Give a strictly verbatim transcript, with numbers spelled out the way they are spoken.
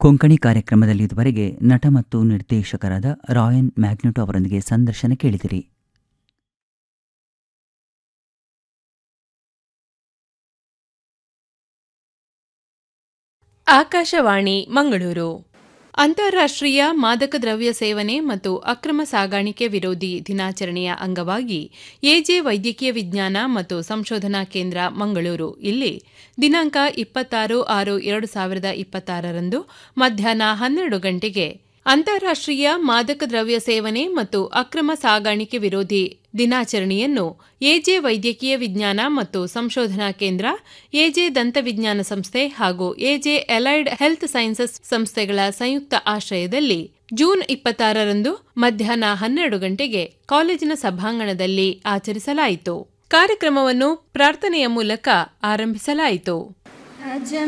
ಕೊಂಕಣಿ ಕಾರ್ಯಕ್ರಮದಲ್ಲಿ ಇದುವರೆಗೆ ನಟ ಮತ್ತು ನಿರ್ದೇಶಕರಾದ ರಾಯನ್ ಮ್ಯಾಗ್ನೆಟೋ ಅವರೊಂದಿಗೆ ಸಂದರ್ಶನ ಕೇಳಿದಿರಿ. ಆಕಾಶವಾಣಿ ಮಂಗಳೂರು. ಅಂತಾರಾಷ್ಟ್ರೀಯ ಮಾದಕ ದ್ರವ್ಯ ಸೇವನೆ ಮತ್ತು ಅಕ್ರಮ ಸಾಗಾಣಿಕೆ ವಿರೋಧಿ ದಿನಾಚರಣೆಯ ಅಂಗವಾಗಿ ಎಜೆ ವೈದ್ಯಕೀಯ ವಿಜ್ಞಾನ ಮತ್ತು ಸಂಶೋಧನಾ ಕೇಂದ್ರ ಮಂಗಳೂರು ಇಲ್ಲಿ ದಿನಾಂಕ ಇಪ್ಪತ್ತಾರು ಆರು ಎರಡು ಸಾವಿರದ ಇಪ್ಪತ್ತಾರರಂದು ಮಧ್ಯಾಹ್ನ ಹನ್ನೆರಡು ಗಂಟೆಗೆ ಅಂತಾರಾಷ್ಟ್ರೀಯ ಮಾದಕ ದ್ರವ್ಯ ಸೇವನೆ ಮತ್ತು ಅಕ್ರಮ ಸಾಗಾಣಿಕೆ ವಿರೋಧಿ ದಿನಾಚರಣೆಯನ್ನು ಎಜೆ ವೈದ್ಯಕೀಯ ವಿಜ್ಞಾನ ಮತ್ತು ಸಂಶೋಧನಾ ಕೇಂದ್ರ, ಎಜೆ ದಂತವಿಜ್ಞಾನ ಸಂಸ್ಥೆ ಹಾಗೂ ಎಜೆ ಅಲೈಡ್ ಹೆಲ್ತ್ ಸೈನ್ಸಸ್ ಸಂಸ್ಥೆಗಳ ಸಂಯುಕ್ತ ಆಶ್ರಯದಲ್ಲಿ ಜೂನ್ ಇಪ್ಪತ್ತಾರರಂದು ಮಧ್ಯಾಹ್ನ ಹನ್ನೆರಡು ಗಂಟೆಗೆ ಕಾಲೇಜಿನ ಸಭಾಂಗಣದಲ್ಲಿ ಆಚರಿಸಲಾಯಿತು. ಕಾರ್ಯಕ್ರಮವನ್ನು ಪ್ರಾರ್ಥನೆಯ ಮೂಲಕ ಆರಂಭಿಸಲಾಯಿತು.